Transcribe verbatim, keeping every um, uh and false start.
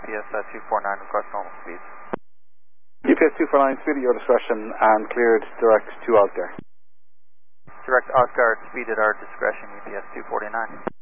P S uh, two four nine, request normal speed. U P S two four nine, speed at your discretion and cleared direct to Oscar. Direct Oscar, speed at our discretion, U P S two forty-nine.